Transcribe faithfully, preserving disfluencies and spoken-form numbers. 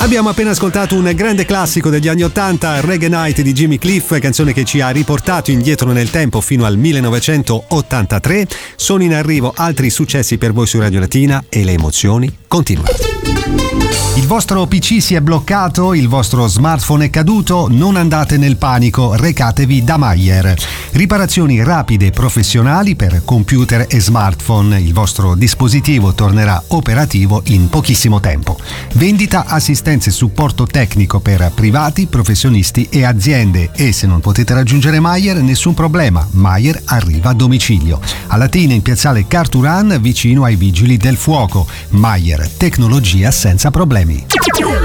Abbiamo appena ascoltato un grande classico degli anni ottanta, Reggae Night di Jimmy Cliff, canzone che ci ha riportato indietro nel tempo fino al millenovecentottantatré. Sono in arrivo altri successi per voi su Radio Latina e le emozioni continuano. Il vostro P C si è bloccato, il vostro smartphone è caduto, non andate nel panico, recatevi da Mayer. Riparazioni rapide e professionali per computer e smartphone. Il vostro dispositivo tornerà operativo in pochissimo tempo. Vendita, assistenza e supporto tecnico per privati, professionisti e aziende. E se non potete raggiungere Mayer, nessun problema, Mayer arriva a domicilio. A Latina, in piazzale Carturan, vicino ai Vigili del Fuoco. Mayer, tecnologia senza problemi.